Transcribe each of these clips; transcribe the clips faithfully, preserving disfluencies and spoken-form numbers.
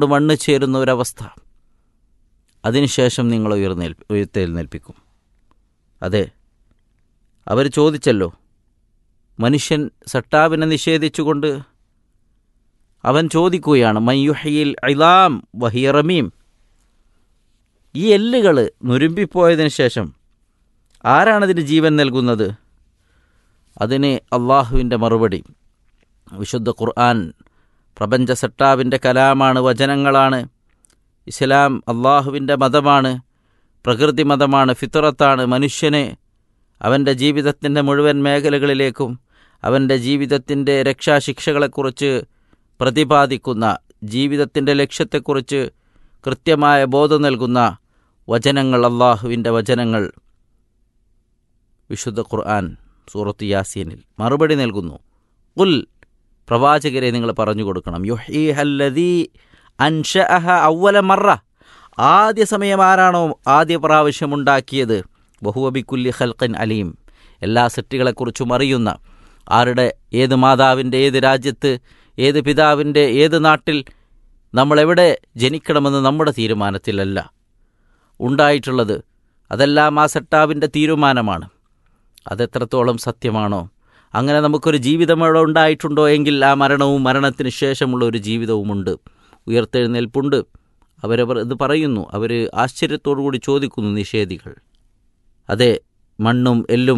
മണ്ണ് ചേരുന്ന ഒരവസ്ഥ. അതിനുശേഷം നിങ്ങൾ ഉയർന്നേൽ ഉയർത്തെഴുന്നേൽപ്പിക്കും. അതെ, അവർ ചോദിച്ചല്ലോ, മനുഷ്യൻ സട്ടാവിനെ നിഷേധിച്ചുകൊണ്ട് അവൻ ചോദിക്കുകയാണ്, മയ്യുഹയിൽ ഇലാം വഹിയ റമീം, ഈ എല്ലുകൾ നുരുമ്പിപ്പോയതിനു ശേഷം ആരാണതിന് ജീവൻ നൽകുന്നത്? അതിന് അള്ളാഹുവിൻ്റെ മറുപടി, വിശുദ്ധ ഖുർആൻ പ്രപഞ്ച സട്ടാവിൻ്റെ കലാമാണ്, വചനങ്ങളാണ്. ഇസ്ലാം അള്ളാഹുവിൻ്റെ മതമാണ്, പ്രകൃതി മതമാണ്, ഫിത്രത്താണ്. മനുഷ്യനെ അവൻ്റെ ജീവിതത്തിൻ്റെ മുഴുവൻ മേഖലകളിലേക്കും അവൻ്റെ ജീവിതത്തിൻ്റെ രക്ഷാശിക്ഷകളെക്കുറിച്ച് പ്രതിപാദിക്കുന്ന, ജീവിതത്തിൻ്റെ ലക്ഷ്യത്തെക്കുറിച്ച് കൃത്യമായ ബോധം നൽകുന്ന വചനങ്ങൾ, അള്ളാഹുവിൻ്റെ വചനങ്ങൾ വിശുദ്ധ ഖുർആൻ സൂറത്ത് യാസീനിൽ മറുപടി നൽകുന്നു. ഖുൽ, പ്രവാചകരെ നിങ്ങൾ പറഞ്ഞു കൊടുക്കണം, യുഹീഹല്ലദീ അൻശഅഹ അവ്വല മറ, ആദ്യ സമയം ആരാണോ ആദ്യ പ്രാവശ്യം ഉണ്ടാക്കിയത്, വഹുവ ബികുല്ലി ഖൽഖിൻ അലീം, എല്ലാ സൃഷ്ടികളെക്കുറിച്ചും അറിയുന്ന, ആരുടെ ഏത് മാതാവിൻ്റെ ഏത് രാജ്യത്ത് ഏത് പിതാവിൻ്റെ ഏത് നാട്ടിൽ നമ്മളെവിടെ ജനിക്കണമെന്ന് നമ്മുടെ തീരുമാനത്തിലല്ല ഉണ്ടായിട്ടുള്ളത്. അതെല്ലാം ആ സട്ടാവിൻ്റെ തീരുമാനമാണ്. അതെത്രത്തോളം സത്യമാണോ, അങ്ങനെ നമുക്കൊരു ജീവിതം അവിടെ ഉണ്ടായിട്ടുണ്ടോ എങ്കിൽ ആ മരണവും മരണത്തിന് ശേഷമുള്ള ഒരു ജീവിതവുമുണ്ട്, ഉയർത്തെഴുന്നേൽപ്പുണ്ട്. അവരവർ ഇത് പറയുന്നു, അവർ ആശ്ചര്യത്തോടു കൂടി ചോദിക്കുന്നു നിഷേധികൾ. അതെ, മണ്ണും എല്ലും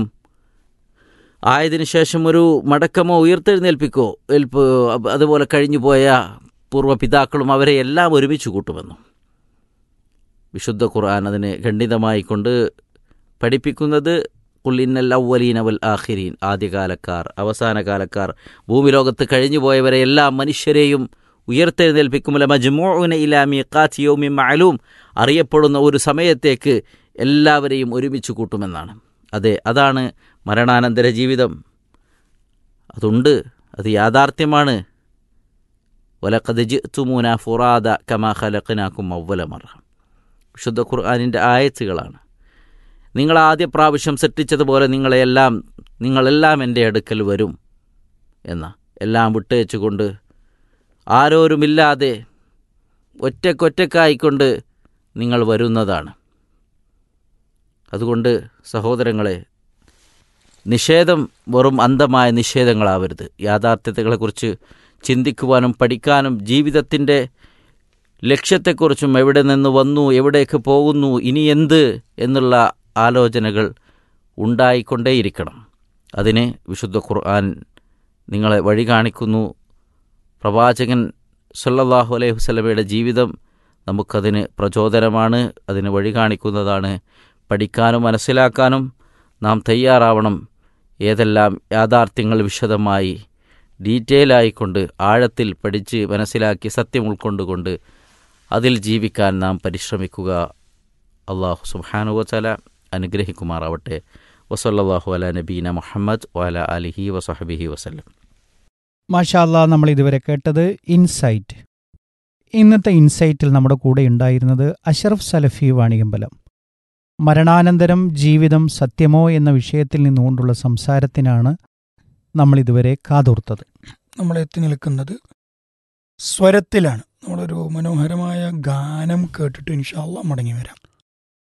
ആയതിനു ശേഷം ഒരു മടക്കമോ ഉയർത്തെഴുന്നേൽപ്പിക്കോ ഏൽപ്പ് അതുപോലെ കഴിഞ്ഞുപോയ പൂർവ്വപിതാക്കളും അവരെ എല്ലാം ഒരുമിച്ച് കൂട്ടുമെന്നു വിശുദ്ധ ഖുർആൻ അതിനെ ഖണ്ഡിതമായി കൊണ്ട് പഠിപ്പിക്കുന്നത്. ഖുൽ ഇന്നൽ അവ്വലീന വൽ ആഖിരീൻ, ആദ്യകാലക്കാർ അവസാനകാലക്കാർ, ഭൂമി ലോകത്ത് കഴിഞ്ഞു പോയവരെ എല്ലാ മനുഷ്യരെയും ഉയർത്തെഴുന്നേൽപ്പിക്കും. ലമജ്മൂഉന ഇലാ മീഖാതി യൗമിൻ മഅലൂം, അറിയപ്പെടുന്ന ഒരു സമയത്തേക്ക് എല്ലാവരെയും ഒരുമിച്ച് കൂട്ടുമെന്നാണ്. അതെ, അതാണ് മരണാനന്തര ജീവിതം. അതുണ്ട്, അത് യാഥാർത്ഥ്യമാണ്. വലഖദ് ജിഅ്തുമൂനാ ഫുറാദ കമാ ഖലഖനാകും അവ്വല മറ, വിശുദ്ധ ഖുർആനിൻ്റെ ആയത്തുകളാണ്. നിങ്ങൾ ആദ്യ പ്രാവശ്യം സൃഷ്ടിച്ചതുപോലെ നിങ്ങളെല്ലാം നിങ്ങളെല്ലാം എൻ്റെ അടുക്കൽ വരും എന്ന, എല്ലാം വിട്ടേച്ചുകൊണ്ട് ആരോരുമില്ലാതെ ഒറ്റക്കൊറ്റക്കായിക്കൊണ്ട് നിങ്ങൾ വരുന്നതാണ്. അതുകൊണ്ട് സഹോദരങ്ങളെ, നിഷേധം വെറും അന്ധമായ നിഷേധങ്ങളാവരുത്. യാഥാർത്ഥ്യതകളെക്കുറിച്ച് ചിന്തിക്കുവാനും പഠിക്കാനും ജീവിതത്തിൻ്റെ ലക്ഷ്യത്തെക്കുറിച്ചും എവിടെ നിന്ന് വന്നു, എവിടേക്ക് പോകുന്നു, ഇനി എന്ത് എന്നുള്ള ആലോചനകൾ ഉണ്ടായിക്കൊണ്ടേയിരിക്കണം. അതിന് വിശുദ്ധ ഖുർആൻ നിങ്ങളെ വഴി കാണിക്കുന്നു. പ്രവാചകൻ സല്ലല്ലാഹു അലൈഹി വസല്ലമയുടെ ജീവിതം നമുക്കതിന് പ്രചോദനമാണ്, അതിന് വഴി കാണിക്കുന്നതാണ്. പഠിക്കാനും മനസ്സിലാക്കാനും നാം തയ്യാറാവണം. ഏതെല്ലാം യാഥാർത്ഥ്യങ്ങൾ വിശദമായി ഡീറ്റെയിലായിക്കൊണ്ട് ആഴത്തിൽ പഠിച്ച് മനസ്സിലാക്കി സത്യം ഉൾക്കൊണ്ടുകൊണ്ട് അതിൽ ജീവിക്കാൻ നാം പരിശ്രമിക്കുക. അല്ലാഹു സുബ്ഹാനഹു വതആല അനുഗ്രഹിക്കുമാറാവട്ടെ. വസല്ലല്ലാഹു അലാ നബീന മുഹമ്മദ് വഅലാ ആലിഹി വസഹ്ബിഹി വസല്ലം. മാഷാ അല്ലാഹ്, നമ്മൾ ഇതുവരെ കേട്ടത് ഇൻസൈറ്റ്. ഇന്നത്തെ ഇൻസൈറ്റിൽ നമ്മുടെ കൂടെ ഉണ്ടായിരുന്നത് അഷ്റഫ് സലഫി വാണിയമ്പലം. മരണാനന്തരം ജീവിതം സത്യമോ എന്ന വിഷയത്തിൽ നിന്നുകൊണ്ടുള്ള സംസാരത്തിനാണ് നമ്മൾ ഇതുവരെ കാതോർത്തത്. നമ്മൾ എത്തി നിൽക്കുന്നത് സ്വരത്തിലാണ്. നമ്മളൊരു മനോഹരമായ ഗാനം കേട്ടിട്ട് ഇൻഷാ അല്ലാഹ് മടങ്ങി വരാം.